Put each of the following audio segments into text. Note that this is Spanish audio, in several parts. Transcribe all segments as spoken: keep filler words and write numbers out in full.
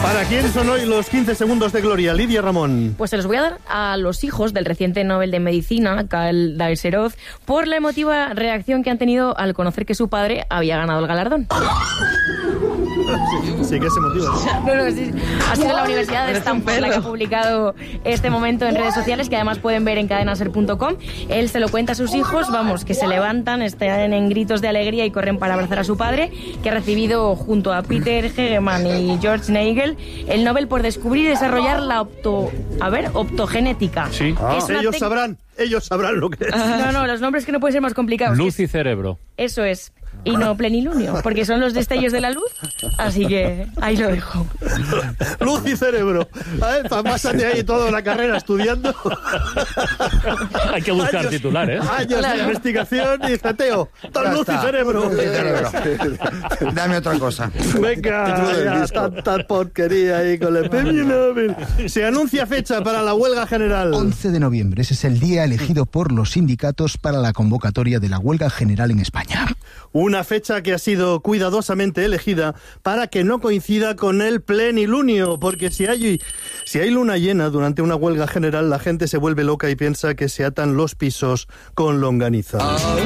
¿Para quién son hoy los quince segundos de gloria, Lidia Ramón? Pues se los voy a dar a los hijos del reciente Nobel de Medicina, Kal Daeserov, por la emotiva reacción que han tenido al conocer que su padre había ganado el galardón. Sí, sí que es emotivo. No, no, sí. Ha sido la Universidad de Stanford la que ha publicado este momento en redes sociales, que además pueden ver en cadena ser punto com. Él se lo cuenta a sus hijos, vamos, que se levantan, están en gritos de alegría y corren para abrazar a su padre, que ha recibido junto a Peter Hegeman y George Nagel el Nobel por descubrir y desarrollar la opto... a ver, optogenética. Sí. Ah. Ellos tec... sabrán, ellos sabrán lo que es. No, no, los nombres que no pueden ser más complicados. Luz y cerebro. Eso es. Y no plenilunio, porque son los destellos de la luz, así que ahí lo dejo. Luz y cerebro. A ver, pásate ahí toda la carrera estudiando. Hay que buscar años, titulares. Años claro. de investigación y ceteo. Tan luz y cerebro. Luz y cerebro. Dame otra cosa. Venga, ya, tanta porquería ahí con el premio Nobel. Se anuncia fecha para la huelga general. once de noviembre, ese es el día elegido por los sindicatos para la convocatoria de la huelga general en España. Una fecha que ha sido cuidadosamente elegida para que no coincida con el plenilunio, porque si hay, si hay luna llena durante una huelga general, la gente se vuelve loca y piensa que se atan los pisos con longaniza.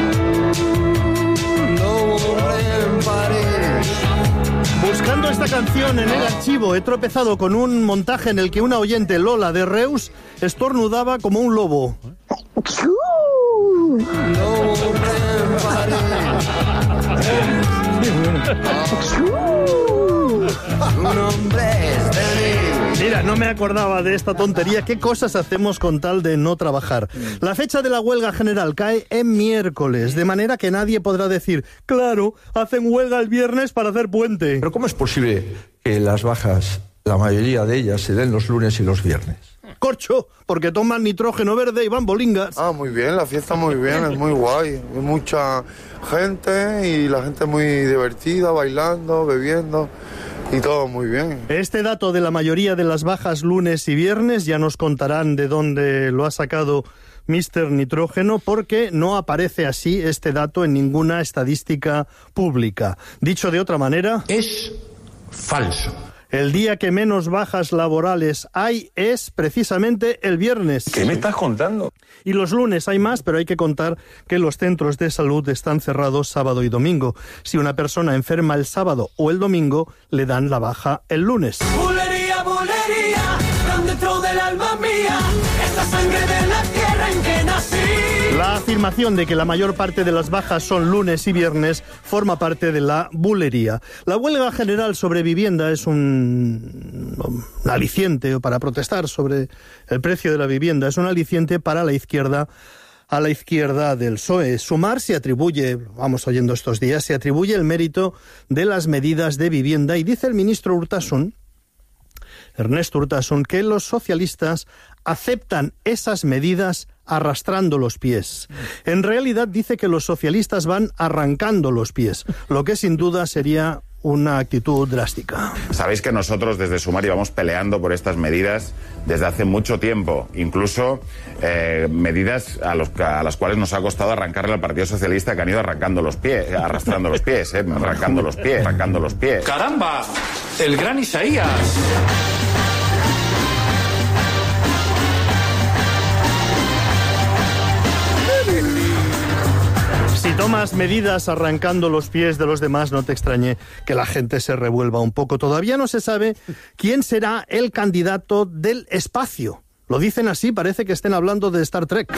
Buscando esta canción en el archivo, he tropezado con un montaje en el que una oyente, Lola de Reus, estornudaba como un lobo. Mira, no me acordaba de esta tontería. ¿Qué cosas hacemos con tal de no trabajar? La fecha de la huelga general cae en miércoles, de manera que nadie podrá decir, claro, hacen huelga el viernes para hacer puente. Pero ¿cómo es posible que las bajas, la mayoría de ellas, se den los lunes y los viernes? Corcho, porque toman nitrógeno verde y van bolingas. Ah, muy bien, la fiesta muy bien, es muy guay. Hay mucha gente y la gente muy divertida, bailando, bebiendo y todo muy bien. Este dato de la mayoría de las bajas lunes y viernes ya nos contarán de dónde lo ha sacado mister Nitrógeno, porque no aparece así este dato en ninguna estadística pública. Dicho de otra manera, es falso. El día que menos bajas laborales hay es precisamente el viernes. ¿Qué me estás contando? Y los lunes hay más, pero hay que contar que los centros de salud están cerrados sábado y domingo. Si una persona enferma el sábado o el domingo, le dan la baja el lunes. Bulería, bulería, dentro del alma mía, esta sangre de la tierra en que nací. La afirmación de que la mayor parte de las bajas son lunes y viernes forma parte de la bulería. La huelga general sobre vivienda es un, un aliciente para protestar sobre el precio de la vivienda. Es un aliciente para la izquierda, a la izquierda del P S O E. Sumar se atribuye, vamos oyendo estos días, se atribuye el mérito de las medidas de vivienda y dice el ministro Urtasun, Ernesto Urtasun, que los socialistas aceptan esas medidas arrastrando los pies. En realidad dice que los socialistas van arrancando los pies, lo que sin duda sería una actitud drástica. Sabéis que nosotros desde Sumar íbamos peleando por estas medidas desde hace mucho tiempo, incluso eh, medidas a, los, a las cuales nos ha costado arrancarle al Partido Socialista, que han ido arrancando los pies, arrastrando los pies, eh, arrancando los pies, arrancando los pies. ¡Caramba! ¡El gran Isaías! Si tomas medidas arrancando los pies de los demás, no te extrañe que la gente se revuelva un poco. Todavía no se sabe quién será el candidato del espacio. Lo dicen así, parece que estén hablando de Star Trek.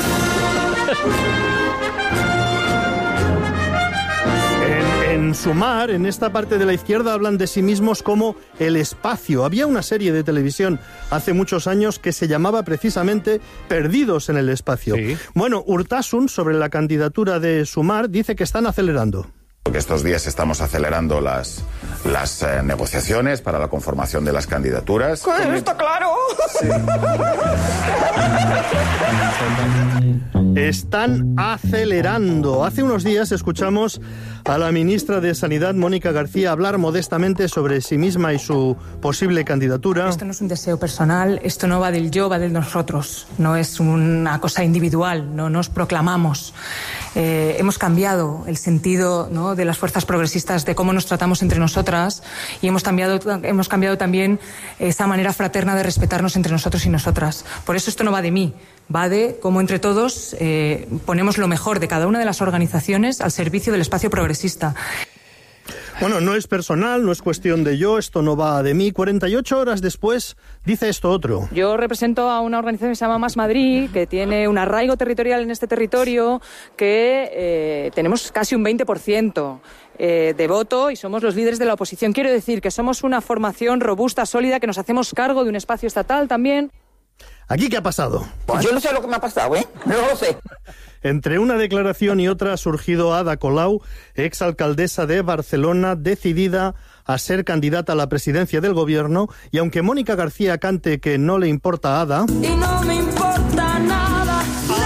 En Sumar, en esta parte de la izquierda, hablan de sí mismos como el espacio. Había una serie de televisión hace muchos años que se llamaba precisamente Perdidos en el espacio. Sí. Bueno, Urtasun, sobre la candidatura de Sumar, dice que están acelerando. Porque estos días estamos acelerando las, las eh, negociaciones para la conformación de las candidaturas. ¿Qué? ¿Está claro? Sí. están acelerando. Hace unos días escuchamos a la ministra de Sanidad, Mónica García, hablar modestamente sobre sí misma y su posible candidatura. Esto no es un deseo personal, esto no va del yo, va del nosotros. No es una cosa individual, no nos proclamamos. Eh, hemos cambiado el sentido, ¿no?, de las fuerzas progresistas, de cómo nos tratamos entre nosotras, y hemos cambiado, hemos cambiado también esa manera fraterna de respetarnos entre nosotros y nosotras. Por eso esto no va de mí. Va de cómo entre todos eh, ponemos lo mejor de cada una de las organizaciones al servicio del espacio progresista. Bueno, no es personal, no es cuestión de yo, esto no va de mí. cuarenta y ocho horas después dice esto otro. Yo represento a una organización que se llama Más Madrid, que tiene un arraigo territorial en este territorio, que eh, tenemos casi un veinte por ciento eh, de voto y somos los líderes de la oposición. Quiero decir que somos una formación robusta, sólida, que nos hacemos cargo de un espacio estatal también. ¿Aquí qué ha pasado? Pues yo no sé lo que me ha pasado, ¿eh? No lo sé. Entre una declaración y otra ha surgido Ada Colau, exalcaldesa de Barcelona, decidida a ser candidata a la presidencia del gobierno, y aunque Mónica García cante que no le importa a Ada... Y no me importa nada.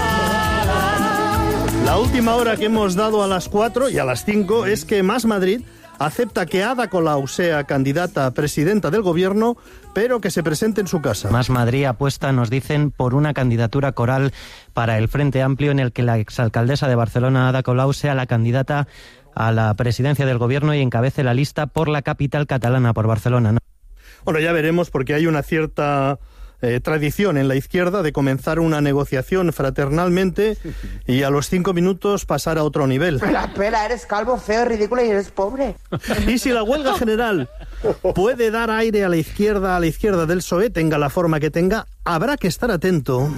La última hora que hemos dado a las cuatro y a las cinco es que Más Madrid acepta que Ada Colau sea candidata a presidenta del gobierno, pero que se presente en su casa. Más Madrid apuesta, nos dicen, por una candidatura coral para el Frente Amplio, en el que la exalcaldesa de Barcelona, Ada Colau, sea la candidata a la presidencia del gobierno y encabece la lista por la capital catalana, por Barcelona, ¿no? Bueno, ya veremos, porque hay una cierta eh, tradición en la izquierda de comenzar una negociación fraternalmente y a los cinco minutos pasar a otro nivel. Espera, espera, eres calvo, feo, ridículo y eres pobre. Y si la huelga general puede dar aire a la izquierda, a la izquierda del P S O E, tenga la forma que tenga, habrá que estar atento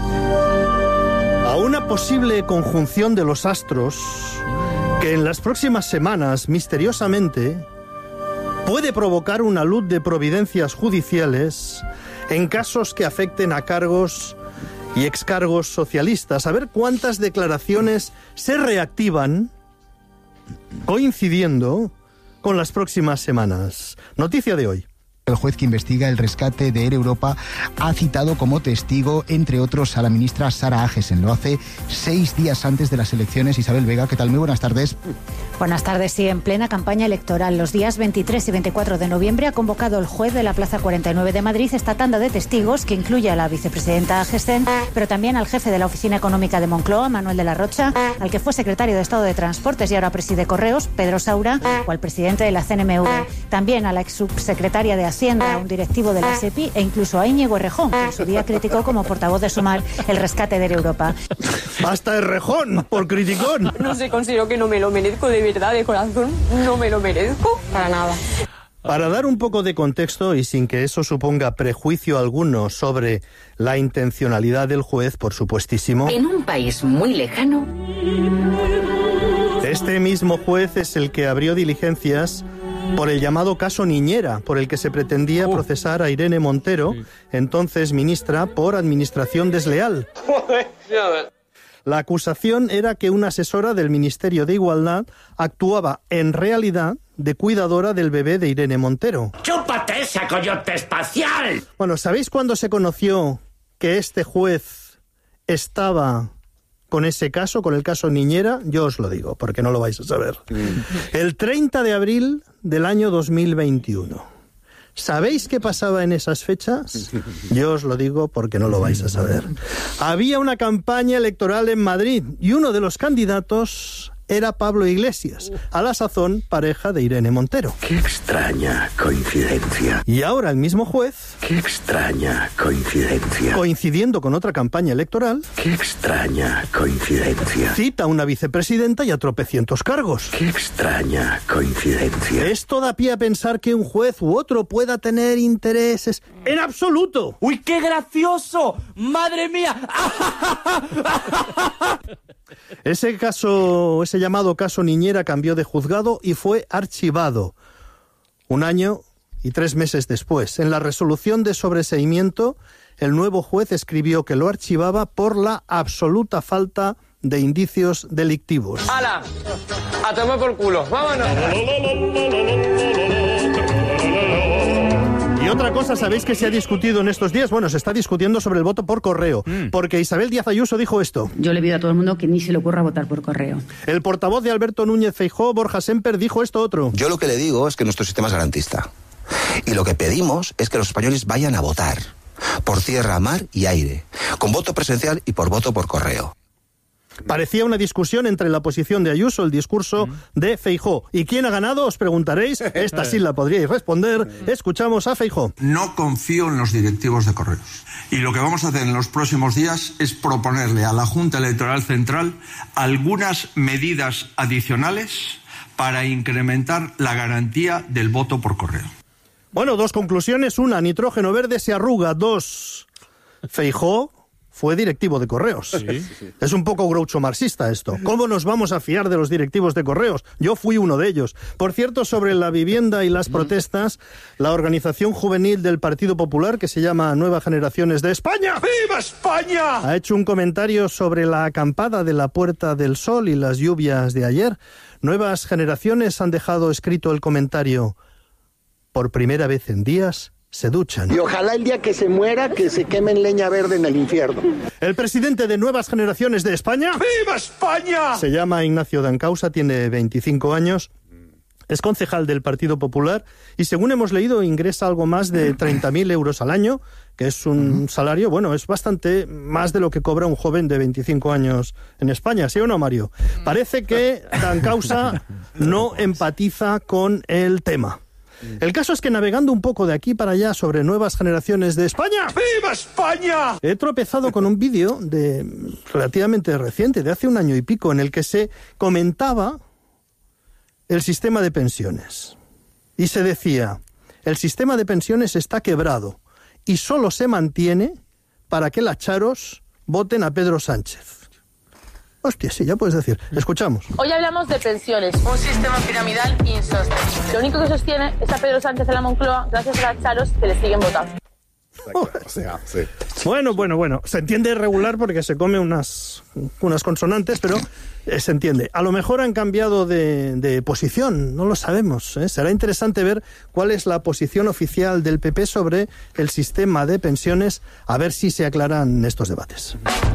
a una posible conjunción de los astros que en las próximas semanas, misteriosamente, puede provocar una luz de providencias judiciales en casos que afecten a cargos y excargos socialistas. A ver cuántas declaraciones se reactivan coincidiendo con las próximas semanas. Noticia de hoy. El juez que investiga el rescate de Air Europa ha citado como testigo, entre otros, a la ministra Sara Agesen. Lo hace seis días antes de las elecciones. Isabel Vega, ¿qué tal? Muy buenas tardes. Buenas tardes. Sí, en plena campaña electoral, los días veintitrés y veinticuatro de noviembre, ha convocado el juez de la Plaza cuarenta y nueve de Madrid esta tanda de testigos, que incluye a la vicepresidenta Agesen, pero también al jefe de la Oficina Económica de Moncloa, Manuel de la Rocha, al que fue secretario de Estado de Transportes y ahora preside Correos, Pedro Saura, o al presidente de la C N M V. También a la ex subsecretaria de Hacienda, a un directivo de la SEPI, e incluso a Íñigo Errejón, que en su día criticó como portavoz de Sumar el rescate de Air Europa. ¡Hasta Errejón, por criticón! No sé, considero que no me lo merezco, de verdad, de corazón, no me lo merezco para nada. Para dar un poco de contexto, y sin que eso suponga prejuicio alguno sobre la intencionalidad del juez, por supuestísimo... En un país muy lejano... Este mismo juez es el que abrió diligencias por el llamado caso Niñera, por el que se pretendía uh. procesar a Irene Montero, sí. entonces ministra, por administración desleal. La acusación era que una asesora del Ministerio de Igualdad actuaba en realidad de cuidadora del bebé de Irene Montero. ¡Chúpate ese coyote espacial! Bueno, ¿sabéis cuándo se conoció que este juez estaba con ese caso, con el caso Niñera? Yo os lo digo, porque no lo vais a saber. El treinta de abril del año dos mil veintiuno. ¿Sabéis qué pasaba en esas fechas? Yo os lo digo porque no lo vais a saber. Había una campaña electoral en Madrid y uno de los candidatos era Pablo Iglesias, a la sazón pareja de Irene Montero. ¡Qué extraña coincidencia! Y ahora el mismo juez... ¡Qué extraña coincidencia! Coincidiendo con otra campaña electoral... ¡Qué extraña coincidencia! Cita a una vicepresidenta y a tropecientos cargos. ¡Qué extraña coincidencia! Esto da pie a pensar que un juez u otro pueda tener intereses... ¡En absoluto! ¡Uy, qué gracioso! ¡Madre mía! Ese caso, ese llamado caso Niñera cambió de juzgado y fue archivado un año y tres meses después. En la resolución de sobreseimiento, el nuevo juez escribió que lo archivaba por la absoluta falta de indicios delictivos. ¡Hala! ¡A tomar por culo! ¡Vámonos! Y otra cosa, ¿sabéis que se ha discutido en estos días? Bueno, se está discutiendo sobre el voto por correo, mm. porque Isabel Díaz Ayuso dijo esto. Yo le pido a todo el mundo que ni se le ocurra votar por correo. El portavoz de Alberto Núñez Feijóo, Borja Semper, dijo esto otro. Yo lo que le digo es que nuestro sistema es garantista. Y lo que pedimos es que los españoles vayan a votar. Por tierra, mar y aire. Con voto presencial y por voto por correo. Parecía una discusión entre la posición de Ayuso, el discurso de Feijóo. ¿Y quién ha ganado? Os preguntaréis. Esta sí la podríais responder. Escuchamos a Feijóo. No confío en los directivos de correos. Y lo que vamos a hacer en los próximos días es proponerle a la Junta Electoral Central algunas medidas adicionales para incrementar la garantía del voto por correo. Bueno, dos conclusiones. Una, nitrógeno verde se arruga. Dos, Feijóo fue directivo de Correos. Sí, sí. Es un poco groucho marxista esto. ¿Cómo nos vamos a fiar de los directivos de Correos? Yo fui uno de ellos. Por cierto, sobre la vivienda y las protestas, la organización juvenil del Partido Popular, que se llama Nuevas Generaciones de España, ¡Viva España!, ha hecho un comentario sobre la acampada de la Puerta del Sol y las lluvias de ayer. Nuevas Generaciones han dejado escrito el comentario: por primera vez en días se duchan. Y ojalá el día que se muera, que se queme en leña verde en el infierno. El presidente de Nuevas Generaciones de España, ¡Viva España!, se llama Ignacio Dancausa, tiene veinticinco años, es concejal del Partido Popular y, según hemos leído, ingresa algo más de treinta mil euros al año, que es un salario, bueno, es bastante más de lo que cobra un joven de veinticinco años en España, ¿sí o no, Mario? Parece que Dancausa no empatiza con el tema. El caso es que, navegando un poco de aquí para allá sobre Nuevas Generaciones de España, ¡Viva España!, he tropezado con un vídeo de relativamente reciente, de hace un año y pico, en el que se comentaba el sistema de pensiones. Y se decía, el sistema de pensiones está quebrado y solo se mantiene para que las charos voten a Pedro Sánchez. Hostia, sí, ya puedes decir. Escuchamos. Hoy hablamos de pensiones, un sistema piramidal insostenible. Lo único que sostiene es a Pedro Sánchez en la Moncloa gracias a las charos que le siguen votando. Oh. O sea, sí. Bueno, bueno, bueno. Se entiende irregular porque se come unas, unas consonantes, pero eh, se entiende. A lo mejor han cambiado de, de posición, no lo sabemos, ¿eh? Será interesante ver cuál es la posición oficial del P P sobre el sistema de pensiones, a ver si se aclaran estos debates.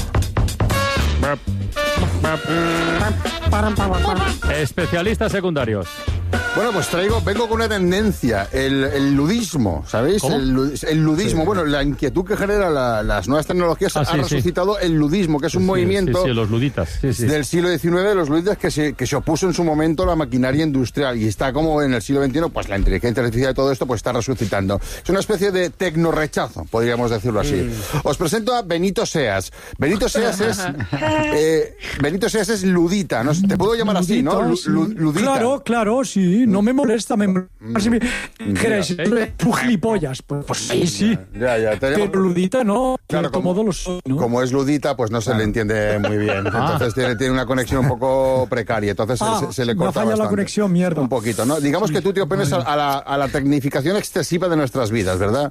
Especialistas secundarios. Bueno, pues traigo, vengo con una tendencia, el, el ludismo, ¿sabéis? El, el ludismo, sí. Bueno, la inquietud que genera la, las nuevas tecnologías ah, ha sí, resucitado sí. el ludismo, que es un sí, movimiento sí, sí, los luditas. Sí, sí. del siglo diecinueve, los luditas que se, que se opuso en su momento a la maquinaria industrial, y está como en el siglo veintiuno, pues la inteligencia artificial y todo esto pues está resucitando. Es una especie de tecnorrechazo, podríamos decirlo así. Mm. Os presento a Benito Seas. Benito Seas es eh, Benito Seas es ludita, ¿no? Te puedo llamar así, ¿no? Lu, lu, ludita. Claro, claro, sí. No me molesta, me molesta. ¿Queréis? Tú gilipollas. Pues, pues sí, sí. Ya, ya. Tenemos... Pero ludita no. Claro, como, modo lo soy, ¿no? Como es ludita, pues no se claro. le entiende muy bien. Entonces ah. tiene, tiene una conexión un poco precaria. Entonces ah, se, se le corta bastante. La conexión, mierda. Un poquito, ¿no? Digamos sí. que tú te opones a, a, la, a la tecnificación excesiva de nuestras vidas, ¿verdad?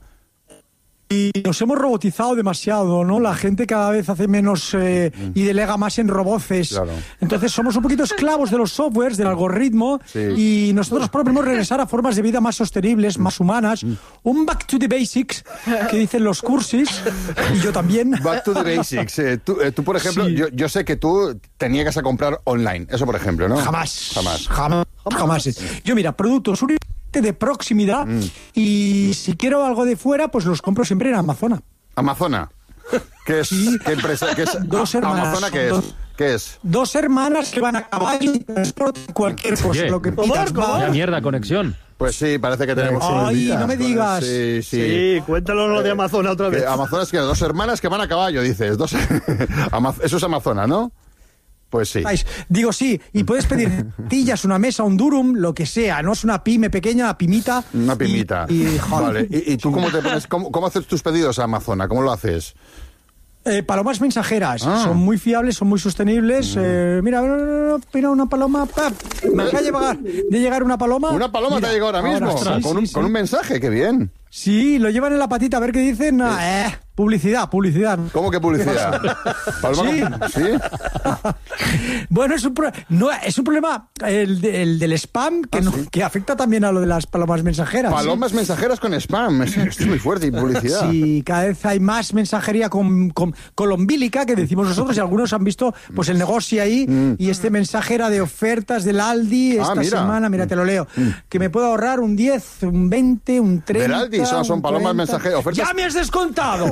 Y nos hemos robotizado demasiado, ¿no? La gente cada vez hace menos eh, y delega más en roboces. Claro. Entonces somos un poquito esclavos de los softwares, del algoritmo, sí. y nosotros podemos regresar a formas de vida más sostenibles, más humanas. Un back to the basics, que dicen los cursis, y yo también. Back to the basics. Eh, tú, eh, tú, por ejemplo, sí. yo, yo sé que tú te niegas a comprar online. Eso, por ejemplo, ¿no? Jamás. Jamás. Jamás. Jamás. Yo, mira, productos de proximidad mm. y si quiero algo de fuera, pues los compro siempre en Amazona. ¿Amazona? ¿Qué es? Sí. ¿Qué empresa? ¿Qué es? Dos hermanas. ¿Amazona qué es? Dos, ¿Qué es? Dos hermanas que van a caballo y transportan cualquier cosa, yeah. lo que pidas. La mierda, conexión. Pues sí, parece que tenemos... Ay, no me digas. Sí, sí. Sí, cuéntalo lo de Amazona otra vez. Amazona es que dos hermanas que van a caballo, dices. Dos... Eso es Amazona, ¿no? Pues sí. Digo sí, y puedes pedir tillas, una mesa, un durum, lo que sea, no es una pyme pequeña, una pimita. Una pimita. Y, y, vale. ¿Y, y tú cómo te pones, cómo, cómo haces tus pedidos a Amazona? ¿Cómo lo haces? Eh, palomas mensajeras, ah. son muy fiables, son muy sostenibles. Mm. Eh, mira, mira una paloma. ¡Pap! Me acaba de llegar, de llegar una paloma. ¿Una paloma mira, te ha llegado ahora mismo? Ahora, sí, con, sí, un, sí. con un mensaje, qué bien. Sí, lo llevan en la patita, a ver qué dicen. Ah, eh. Publicidad, publicidad. ¿Cómo que publicidad? ¿Sí? ¿Sí? Bueno, es un, pro... no, es un problema el, de, el del spam que, ah, no, ¿sí? que afecta también a lo de las palomas mensajeras. Palomas ¿sí? mensajeras con spam. Esto es muy fuerte y publicidad. Sí, cada vez hay más mensajería con, con, colombílica que decimos nosotros y algunos han visto pues el negocio ahí mm. y este mensaje era de ofertas del Aldi esta ah, mira. semana, mira, te lo leo, mm. que me puedo ahorrar un diez, un veinte, un treinta. Del Aldi son, son palomas mensajeras. Ofertas... ¡Ya me has descontado!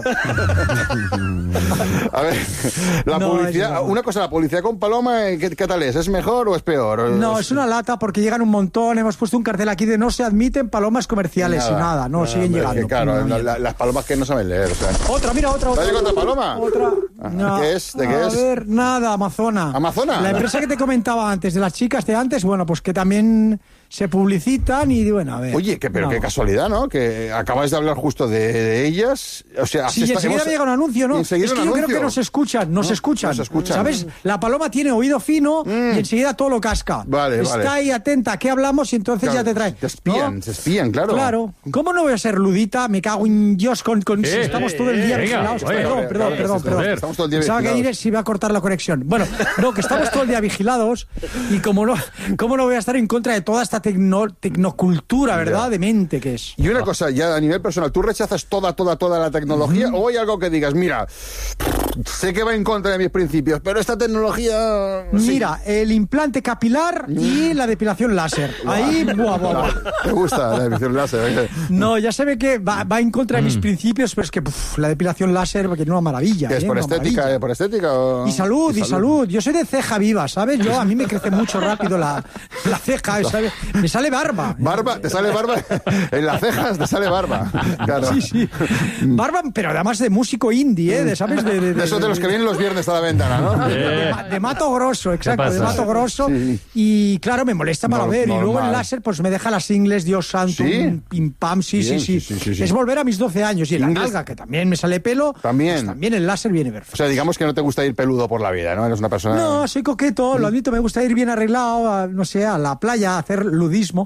A ver, la no, publicidad, una cosa, la publicidad con paloma, ¿qué, ¿qué tal es? ¿Es mejor o es peor? No, es una lata porque llegan un montón. Hemos puesto un cartel aquí de no se admiten palomas comerciales nada, y nada, no, nada, siguen hombre, llegando. Que, claro, no, la, las palomas que no saben leer. O sea. Otra, mira, otra. otra, otra, otra paloma? Otra. No. ¿Qué es? ¿De qué a es? A ver, nada, Amazona. ¿Amazona? La empresa que te comentaba antes, de las chicas de antes, bueno, pues que también se publicitan y bueno, a ver. Oye, que, pero no. qué casualidad, ¿no? Que acabas de hablar justo de, de ellas. O sea, sí, y enseguida hemos... me llega un anuncio, ¿no? Es que yo anuncio. creo que nos escuchan, nos, no, escuchan. nos escuchan. ¿Sabes? La paloma tiene oído fino mm. y enseguida todo lo casca. Vale, Está vale. ahí atenta a qué hablamos y entonces claro, ya te trae. Te espían, ¿no? te espían, claro. Claro. ¿Cómo no voy a ser ludita? Me cago en Dios con... con eh, si estamos eh, todo el día eh, vigilados. Venga, perdón, oye, perdón, oye, perdón, oye, perdón. Estamos todo el día Pensaba vigilados. que Inés se iba a cortar la conexión. Bueno, no, que estamos todo el día vigilados y como no, cómo no voy a estar en contra de toda esta tecno, tecnocultura, ¿verdad? De mente que es. Y una cosa, ya a nivel personal, ¿tú rechazas toda, toda, toda la tecnología uh-huh. o hay algo que digas, mira, sé que va en contra de mis principios, pero esta tecnología... Mira, sí. el implante capilar y la depilación láser. Ahí, buah, buah, buah. Me gusta la depilación láser. No, ya se ve que va, va en contra de mis mm. principios, pero es que uf, la depilación láser, porque es una maravilla. ¿Qué es ¿eh? por una estética? maravilla. ¿eh? ¿Por estética? O... Y salud, y, y salud. salud. Yo soy de ceja viva, ¿sabes? Yo, a mí me crece mucho rápido la, la ceja, ¿sabes? Me sale barba. ¿Barba? ¿Te sale barba? En las cejas te sale barba. Claro. Sí, sí. Barba, pero además de músico indie, ¿eh? De, ¿sabes? De, de, de, de esos de los que vienen los viernes a la ventana, ¿no? De, de, de Mato Grosso, exacto, de Mato Grosso. Sí. Y claro, me molesta para no, ver. Normal. Y luego el láser, pues me deja las ingles, Dios santo, ¿sí? Pim pam, sí, sí, sí, sí, sí, sí. Es volver a mis doce años. Y la nalga, que también me sale pelo, también. Pues también el láser viene perfecto. O sea, digamos que no te gusta ir peludo por la vida, ¿no? Eres una persona... No, soy coqueto, lo admito, me gusta ir bien arreglado, a, no sé, a la playa, a hacer ludismo.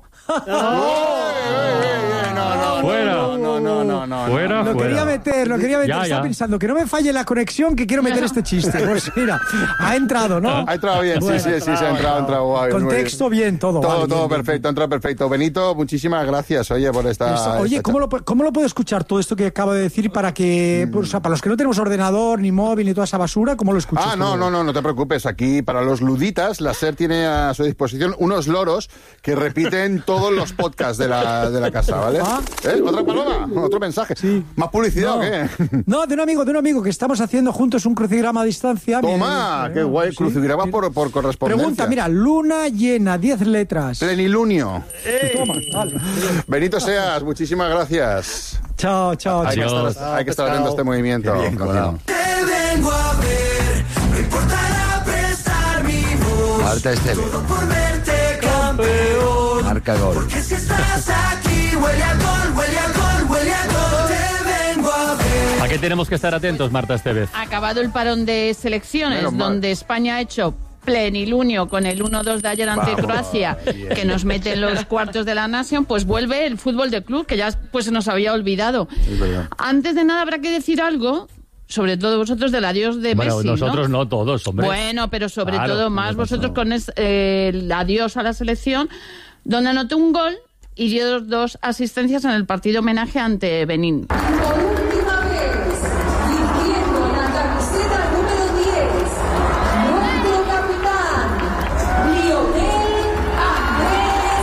No, no, fuera. No, no, no, no, no. Fuera, Lo fuera. quería meter, lo quería meter. Ya, Estaba ya. pensando que no me falle la conexión, que quiero meter este chiste. Pues mira, ha entrado, ¿no? Ha entrado bien, bueno, sí, sí, sí, se ha entrado, ha entrado bien. Contexto bien, todo. Todo, vale, todo bien, perfecto, bien. ha entrado perfecto. Benito, muchísimas gracias, oye, por esta... Eso, oye, esta ¿cómo lo, ¿cómo lo puedo escuchar todo esto que acabo de decir para que, mm. pues, o sea, para los que no tenemos ordenador, ni móvil, ni toda esa basura, ¿cómo lo escuchas? Ah, no, no, no, no te preocupes. Aquí, para los luditas, la SER tiene a su disposición unos loros que repiten todos los podcasts de la, de la casa, ¿vale? ¿Ah? ¿Eh? ¿Otra paloma? ¿Otro mensaje? Sí. ¿Más publicidad no. o qué? No, de un amigo, de un amigo que estamos haciendo juntos un crucigrama a distancia. Toma, mira, qué guay, sí, crucigrama sí. por, por correspondencia. Pregunta, mira, luna llena, diez letras. Plenilunio. ¡Ey! Toma, vale. Benito Seas, muchísimas gracias. Chao, chao, hay chao. Que estar, hay que estar atento a este movimiento. Bien, claro. Te vengo a ver, no importará prestar mi voz. Marta Esteve. Todo por verte campeón. Marca gol. Porque si estás aquí, huele a gol, huele a gol, huele a gol. Te vengo a ver. ¿A qué tenemos que estar atentos, Marta Estevez? Acabado el parón de selecciones, Menos donde mal. España ha hecho plenilunio con el uno dos de ayer ante Vamos, Croacia, bien. que nos mete en los cuartos de la Nation, pues vuelve el fútbol de club, que ya pues se nos había olvidado. Es verdad. Antes de nada habrá que decir algo, sobre todo vosotros, del adiós de Bueno, Messi, nosotros ¿no? no todos, hombre. Bueno, pero sobre Claro, todo más no vosotros pasó. con es, eh, el adiós a la selección, donde anotó un gol y dio dos asistencias en el partido homenaje ante Benín. Por última vez, vistiendo la camiseta número diez, nuestro capitán, Lionel Andrés.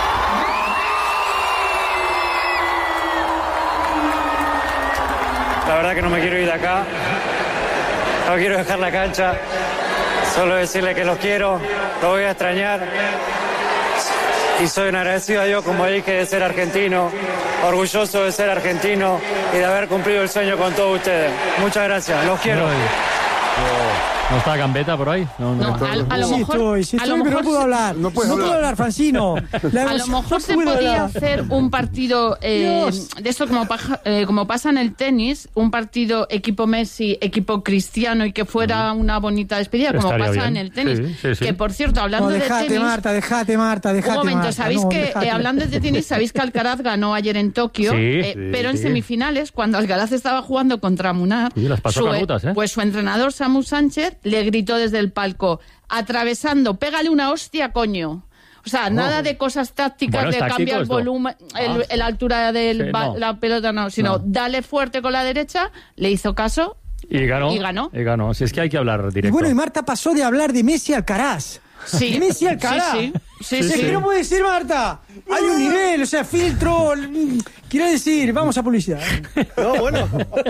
La verdad que no me quiero ir de acá, no quiero dejar la cancha, solo decirle que los quiero, los voy a extrañar y soy un agradecido a Dios, como dije, de ser argentino, orgulloso de ser argentino y de haber cumplido el sueño con todos ustedes. Muchas gracias, los quiero. Ay. ¿No está Gambetta por ahí? No, no. No, a, a lo Sí mejor, estoy, sí a estoy, lo pero no mejor puedo se- hablar. No puedes no puedo hablar. hablar, Francino. La A lo emoción- mejor no se puedo podría hablar. hacer un partido eh, Dios. de esto como, paja- eh, como pasa en el tenis, un partido equipo Messi, equipo Cristiano y que fuera una bonita despedida, como Estaría pasa bien. en el tenis. Sí, sí, sí. Que por cierto, hablando No, de déjate, tenis, Marta, déjate, Marta, déjate, un momento, Marta. ¿sabéis No, que déjate. eh, hablando de tenis, sabéis que Alcaraz ganó ayer en Tokio? Sí, eh, sí, pero en sí. semifinales, cuando Alcaraz estaba jugando contra Munar, Uy, las pasó su, canutas, ¿eh? pues su entrenador Samu Sánchez le gritó desde el palco, atravesando, pégale una hostia, coño. O sea, nada de cosas tácticas, Bueno, es de táctico cambiar el esto. volumen, el, Ah. el altura de Sí, no. la pelota, no, sino No. dale fuerte con la derecha, le hizo caso. Y ganó. Y ganó. Y ganó. Si es que hay que hablar Y directo. bueno, y Marta pasó de hablar de Messi a Alcaraz. Sí. De Messi a Alcaraz. Sí, sí. Sí, Es sí. que no puede decir, Marta. Hay un nivel, o sea, filtro. mm, Quiero decir, vamos a publicidad. No, bueno.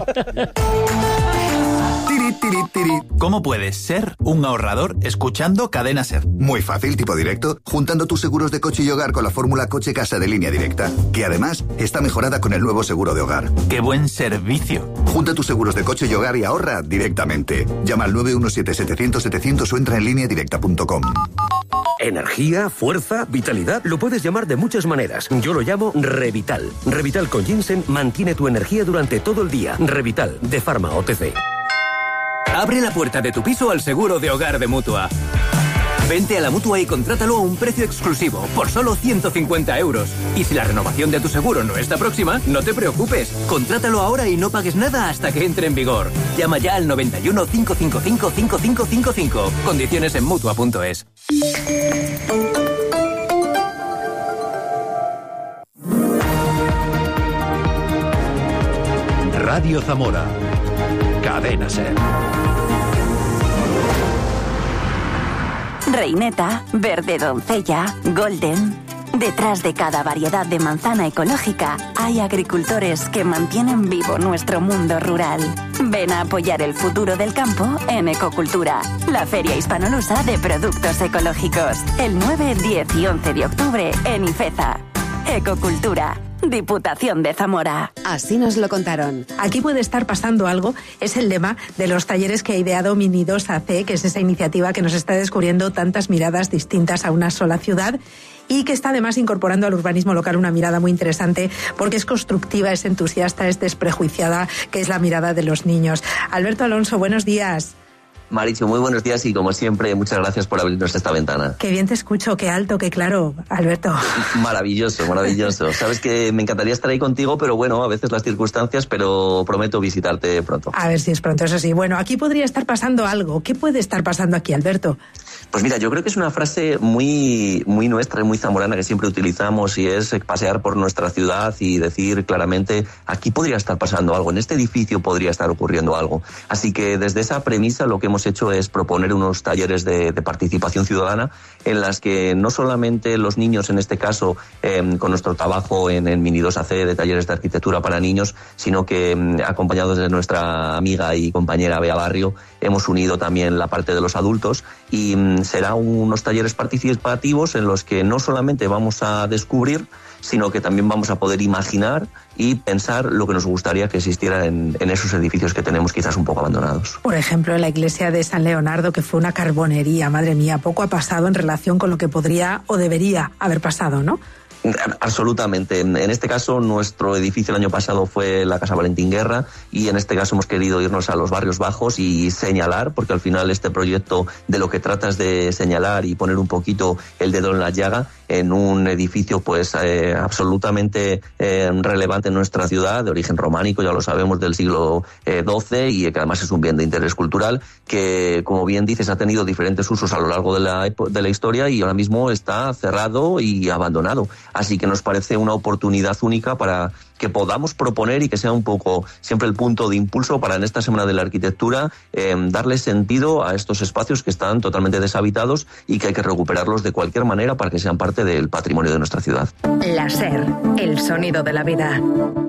Tiri, tiri, tiri. ¿Cómo puedes ser un ahorrador escuchando Cadena Ser? Muy fácil, tipo directo, juntando tus seguros de coche y hogar con la fórmula coche-casa de Línea Directa, que además está mejorada con el nuevo seguro de hogar. ¡Qué buen servicio! Junta tus seguros de coche y hogar y ahorra directamente. Llama al nueve uno siete, setecientos, setecientos o entra en línea directa punto com. Energía, fuerza, vitalidad, lo puedes llamar de muchas maneras. Yo lo llamo Revital. Revital con ginseng mantiene tu energía durante todo el día. Revital, de Pharma O T C. Abre la puerta de tu piso al seguro de hogar de Mutua. Vente a la Mutua y contrátalo a un precio exclusivo, por solo ciento cincuenta euros. Y si la renovación de tu seguro no está próxima, no te preocupes. Contrátalo ahora y no pagues nada hasta que entre en vigor. Llama ya al noventa y uno, cinco cinco cinco, cinco cinco cinco cinco. Condiciones en Mutua punto es. Radio Zamora. Cadena Ser. Reineta, verde doncella, golden. Detrás de cada variedad de manzana ecológica hay agricultores que mantienen vivo nuestro mundo rural. Ven a apoyar el futuro del campo en Ecocultura, la feria hispanolusa de productos ecológicos. El nueve, diez y once de octubre en Ifeza. Ecocultura. Diputación de Zamora. Así nos lo contaron. Aquí puede estar pasando algo. Es el lema de los talleres que ha ideado Mini dos A C, que es esa iniciativa que nos está descubriendo tantas miradas distintas a una sola ciudad y que está además incorporando al urbanismo local una mirada muy interesante porque es constructiva, es entusiasta, es desprejuiciada, que es la mirada de los niños. Alberto Alonso, buenos días. Marichu, muy buenos días y como siempre, muchas gracias por abrirnos esta ventana. Qué bien te escucho, qué alto, qué claro, Alberto. Maravilloso, maravilloso. Sabes que me encantaría estar ahí contigo, pero bueno, a veces las circunstancias, pero prometo visitarte pronto. A ver si es pronto, eso sí. Bueno, aquí podría estar pasando algo. ¿Qué puede estar pasando aquí, Alberto? Pues mira, yo creo que es una frase muy, muy nuestra y muy zamorana que siempre utilizamos y es pasear por nuestra ciudad y decir claramente, aquí podría estar pasando algo, en este edificio podría estar ocurriendo algo. Así que desde esa premisa lo que hemos hecho es proponer unos talleres de, de participación ciudadana en las que no solamente los niños, en este caso, eh, con nuestro trabajo en, en Mini dos A C de talleres de arquitectura para niños, sino que eh, acompañados de nuestra amiga y compañera Bea Barrio, hemos unido también la parte de los adultos y mm, será unos talleres participativos en los que no solamente vamos a descubrir, sino que también vamos a poder imaginar y pensar lo que nos gustaría que existiera en, en esos edificios que tenemos quizás un poco abandonados. Por ejemplo, la iglesia de San Leonardo, que fue una carbonería, madre mía, poco ha pasado en relación con lo que podría o debería haber pasado, ¿no? Absolutamente. En este caso, nuestro edificio el año pasado fue la Casa Valentín Guerra y en este caso hemos querido irnos a los barrios bajos y señalar, porque al final este proyecto de lo que trata es de señalar y poner un poquito el dedo en la llaga en un edificio pues eh, absolutamente eh, relevante en nuestra ciudad, de origen románico, ya lo sabemos, del siglo eh, doce y que además es un bien de interés cultural que, como bien dices, ha tenido diferentes usos a lo largo de la, de la historia y ahora mismo está cerrado y abandonado. Así que nos parece una oportunidad única para que podamos proponer y que sea un poco siempre el punto de impulso para en esta Semana de la Arquitectura eh, darle sentido a estos espacios que están totalmente deshabitados y que hay que recuperarlos de cualquier manera para que sean parte del patrimonio de nuestra ciudad. La SER, el sonido de la vida.